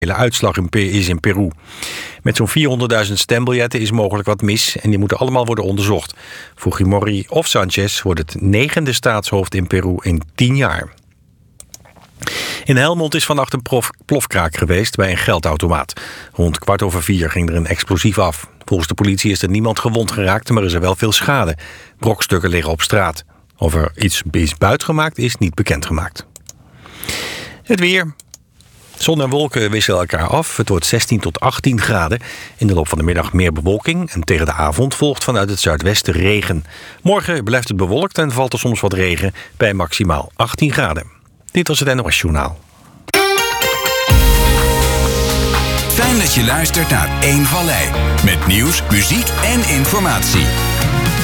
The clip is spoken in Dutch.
uitslag is in Peru. Met zo'n 400.000 stembiljetten is mogelijk wat mis en die moeten allemaal worden onderzocht. Fujimori of Sanchez wordt het 9e staatshoofd in Peru in 10 jaar. In Helmond is vannacht een plofkraak geweest bij een geldautomaat. Rond 4:15 ging er een explosief af. Volgens de politie is er niemand gewond geraakt, maar is er wel veel schade. Brokstukken liggen op straat. Of er iets is buitgemaakt is niet bekendgemaakt. Het weer. Zon en wolken wisselen elkaar af. Het wordt 16 tot 18 graden. In de loop van de middag meer bewolking. En tegen de avond volgt vanuit het zuidwesten regen. Morgen blijft het bewolkt en valt er soms wat regen bij maximaal 18 graden. Dit was het NOS Journaal. Fijn dat je luistert naar 1 Vallei. Met nieuws, muziek en informatie.